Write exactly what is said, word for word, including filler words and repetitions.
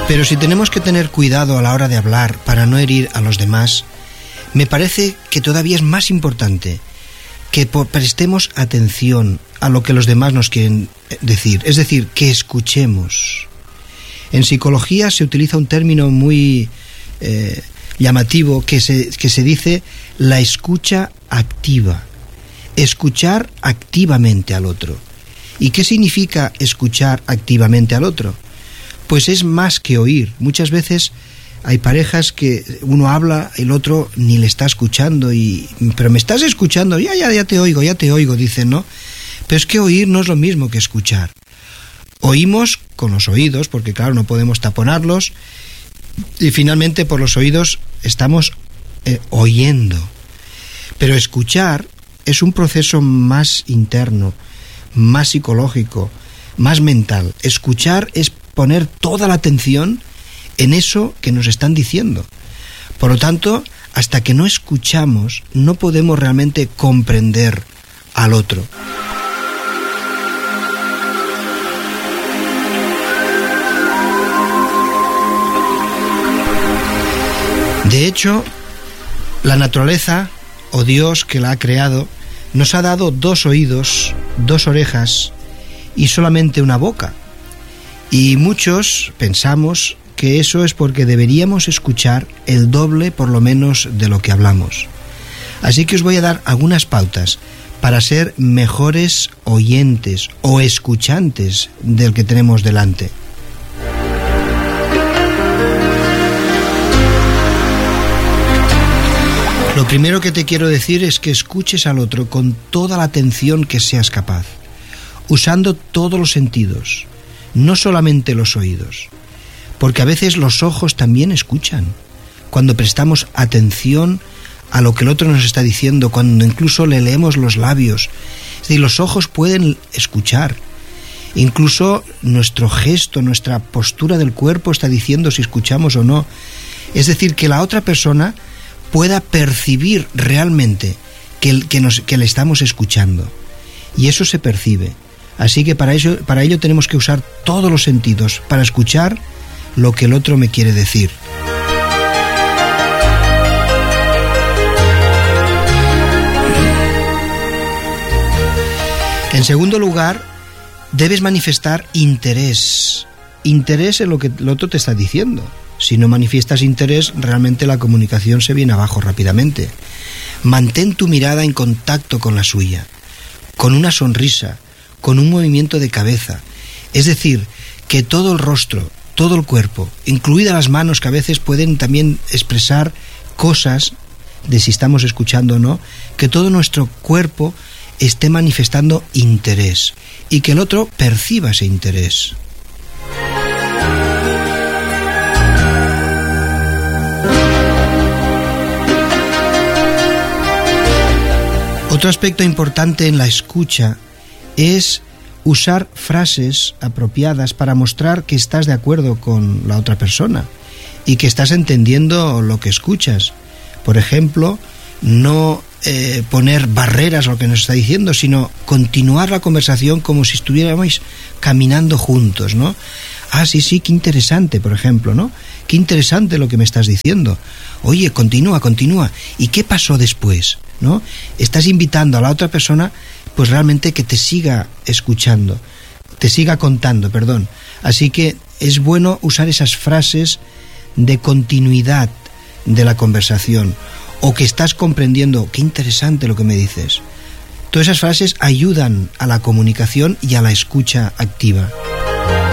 Pero si tenemos que tener cuidado a la hora de hablar para no herir a los demás, me parece que todavía es más importante que prestemos atención a lo que los demás nos quieren decir, es decir, que escuchemos. En psicología se utiliza un término muy eh, llamativo que se, que se dice la escucha activa, escuchar activamente al otro. ¿Y qué significa escuchar activamente al otro? Pues es más que oír. Muchas veces hay parejas que uno habla, el otro ni le está escuchando, y pero me estás escuchando, ya, ya, ya te oigo, ya te oigo, dicen, ¿no? Pero es que oír no es lo mismo que escuchar. Oímos con los oídos, porque claro, no podemos taponarlos, y finalmente por los oídos estamos eh, oyendo. Pero escuchar es un proceso más interno, más psicológico, más mental. Escuchar es poner toda la atención en eso que nos están diciendo. Por lo tanto, hasta que no escuchamos, no podemos realmente comprender al otro. De hecho, la naturaleza, o Dios que la ha creado, nos ha dado dos oídos, dos orejas y solamente una boca. Y muchos pensamos que eso es porque deberíamos escuchar el doble por lo menos de lo que hablamos. Así que os voy a dar algunas pautas para ser mejores oyentes o escuchantes del que tenemos delante. Lo primero que te quiero decir es que escuches al otro con toda la atención que seas capaz, usando todos los sentidos, no solamente los oídos, porque a veces los ojos también escuchan, cuando prestamos atención a lo que el otro nos está diciendo, cuando incluso le leemos los labios. Es decir, los ojos pueden escuchar, incluso nuestro gesto, nuestra postura del cuerpo está diciendo si escuchamos o no. Es decir, que la otra persona pueda percibir realmente que, que, nos, que le estamos escuchando, y eso se percibe. Así que para ello, para ello tenemos que usar todos los sentidos para escuchar lo que el otro me quiere decir. En segundo lugar, debes manifestar interés. Interés en lo que el otro te está diciendo. Si no manifiestas interés, realmente la comunicación se viene abajo rápidamente. Mantén tu mirada en contacto con la suya, con una sonrisa, con un movimiento de cabeza. Es decir, que todo el rostro, todo el cuerpo, incluidas las manos, que a veces pueden también expresar cosas de si estamos escuchando o no, que todo nuestro cuerpo esté manifestando interés y que el otro perciba ese interés. Otro aspecto importante en la escucha es usar frases apropiadas para mostrar que estás de acuerdo con la otra persona y que estás entendiendo lo que escuchas. Por ejemplo, no eh, poner barreras a lo que nos está diciendo, sino continuar la conversación como si estuviéramos caminando juntos, ¿no? Ah, sí, sí, qué interesante, por ejemplo, ¿no? Qué interesante lo que me estás diciendo. Oye, continúa, continúa. ¿Y qué pasó después? ¿No? Estás invitando a la otra persona, pues realmente que te siga escuchando, te siga contando, perdón. Así que es bueno usar esas frases de continuidad de la conversación, o que estás comprendiendo, qué interesante lo que me dices. Todas esas frases ayudan a la comunicación y a la escucha activa.